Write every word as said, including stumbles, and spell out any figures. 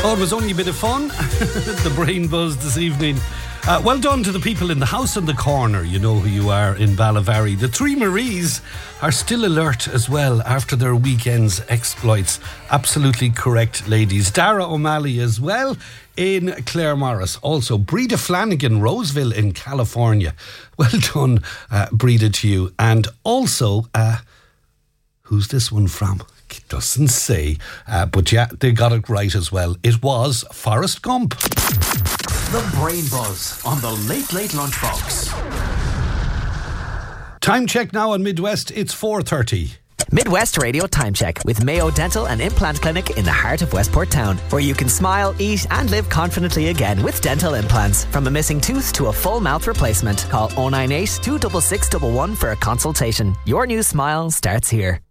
Oh, it was only a bit of fun. The brain buzz this evening. Uh, well done to the people in the house in the corner. You know who you are in Ballavary. The three Maries are still alert as well after their weekend's exploits. Absolutely correct, ladies. Dara O'Malley as well in Claremorris. Also, Breda Flanagan, Roseville in California. Well done, uh, Breda, to you. And also, uh, who's this one from? It doesn't say, uh, but yeah, they got it right as well. It was Forrest Gump. The Brain Buzz on the Late Late Lunchbox. Time check now on Midwest. It's four thirty. Midwest Radio Time Check with Mayo Dental and Implant Clinic in the heart of Westport Town, where you can smile, eat and live confidently again with dental implants. From a missing tooth to a full mouth replacement. Call oh nine eight, two six six one one for a consultation. Your new smile starts here.